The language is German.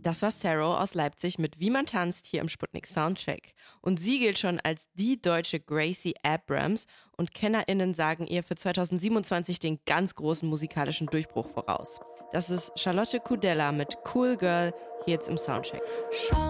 Das war Saro aus Leipzig mit Wie man tanzt hier im Sputnik Soundcheck. Und sie gilt schon als die deutsche Gracie Abrams und KennerInnen sagen ihr für 2027 den ganz großen musikalischen Durchbruch voraus. Das ist Charlotte Kudella mit Cool Girl hier jetzt im Soundcheck.